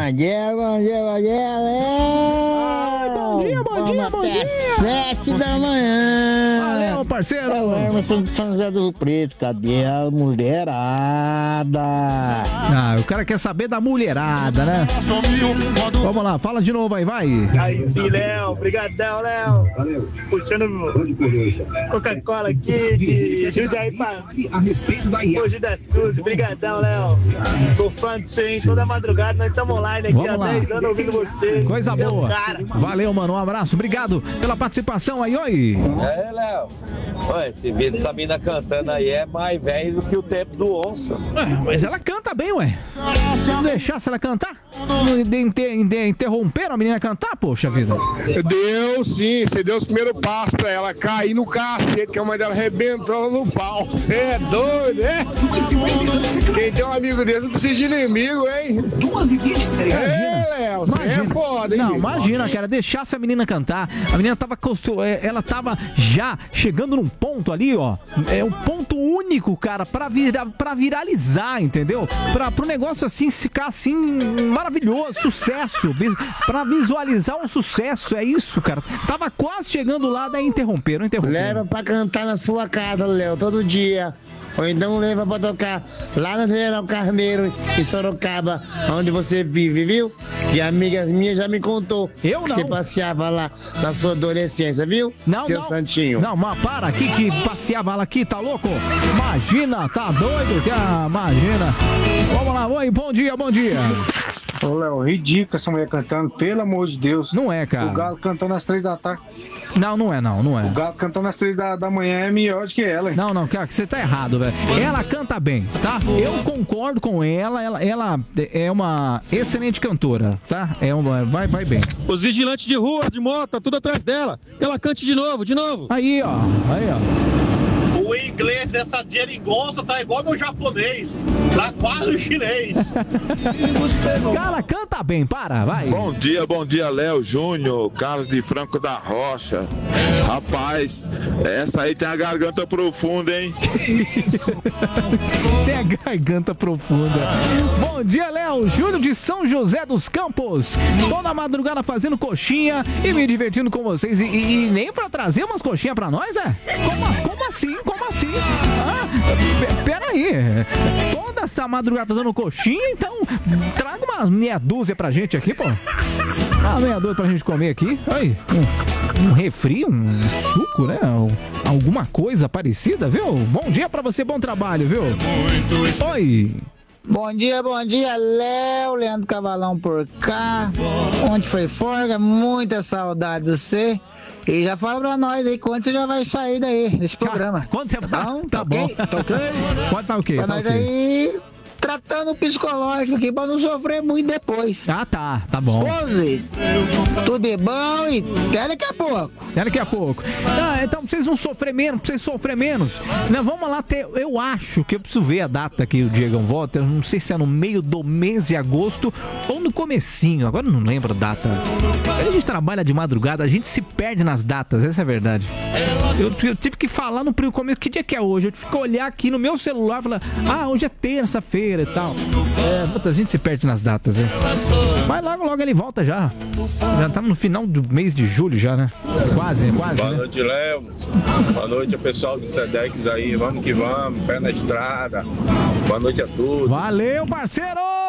Bom dia. Bom dia. 7 da manhã. Valeu, parceiro. Eu sou de São José do Rio Preto. Cadê a mulherada? O cara quer saber da mulherada, né? Vamos lá, fala de novo aí, vai. Aí sim, Léo. Obrigadão, Léo. Valeu. Puxando Coca-Cola aqui de Jundiaí pra Mogi das Cruzes. Obrigadão, Léo. Sou fã de você, hein? Toda madrugada nós estamos online aqui há 10 anos ouvindo você. Coisa Seu boa. cara. Valeu, mano. Um abraço. Obrigado pela participação aí, oi. Léo. Esse vídeo da mina cantando aí é mais velho do que o tempo do onça. Mas ela canta bem, ué. Se não deixasse ela cantar? Interromperam a menina cantar, poxa vida. Deu sim, você deu os primeiros passos pra ela cair no cacete, que a mãe dela arrebentou ela no pau. Você é doido, né? Quem tem um amigo desse não precisa de inimigo, hein? 2h23. Léo, você é foda, hein? Não, imagina, cara, deixasse a menina cantar. A menina ela tava já chegando num ponto ali, ó. É um ponto único, cara, pra viralizar, entendeu? Pro negócio assim ficar assim maravilhoso, sucesso, pra visualizar um sucesso, é isso, cara. Tava quase chegando lá, daí interromperam. Leva pra cantar na sua casa, Léo, todo dia. Ou então leva pra tocar lá na General Carneiro, em Sorocaba, onde você vive, viu? E amigas minhas já me contou que você passeava lá na sua adolescência, viu? Seu santinho. Não, mas para aqui que passeava lá aqui, tá louco? Imagina, tá doido? Imagina. Vamos lá, oi, bom dia. Ô, Léo, ridículo essa mulher cantando, pelo amor de Deus. Não é, cara. O Galo cantando às 3 da tarde. Não é. O Galo cantando às 3 da manhã é melhor do que ela, hein? Não, cara, você tá errado, velho. Ela canta bem, tá? Eu concordo com ela é uma excelente cantora, tá? Vai bem. Os vigilantes de rua, de moto, tá tudo atrás dela. Que ela cante de novo. Aí, ó. O inglês dessa geringonça tá igual meu japonês. Tá quase o chinês. Cara, canta bem, vai. Bom dia, Léo Júnior, Carlos de Franco da Rocha. Rapaz, essa aí tem a garganta profunda, hein? Tem a garganta profunda. Bom dia, Léo Júnior de São José dos Campos. Toda madrugada fazendo coxinha e me divertindo com vocês. E nem pra trazer umas coxinhas pra nós, é? Como assim? Peraí. Toda essa madrugada fazendo coxinha, então traga umas meia dúzia pra gente aqui, pô. Uma meia dúzia pra gente comer aqui. Aí, um refri, um suco, né? Alguma coisa parecida, viu? Bom dia pra você, bom trabalho, viu? Oi. Bom dia, Léo, Leandro Cavalão por cá. Onde foi folga? Muita saudade de você. E já fala pra nós aí quando você já vai sair daí, desse programa. Quando você vai? Tá bom. Tá ok? Pode tá o quê? Pra nós aí, tratando o psicológico aqui pra não sofrer muito depois. Tá bom. Pose, tudo é bom e até daqui a pouco. Então pra vocês não sofrer menos, né? Vamos lá eu acho que eu preciso ver a data que o Diegão volta, eu não sei se é no meio do mês de agosto ou no comecinho, agora eu não lembro a data. A gente trabalha de madrugada, a gente se perde nas datas, essa é a verdade. Eu tive que falar no começo, que dia que é hoje? Eu tive que olhar aqui no meu celular e falar, hoje é terça-feira e tal. Muita gente se perde nas datas, hein? Mas logo ele volta já. Já estamos no final do mês de julho já, né? Quase. Boa noite, Léo. Boa noite, pessoal do Sedex aí. Vamos que vamos, pé na estrada. Boa noite a todos. Valeu, parceiro!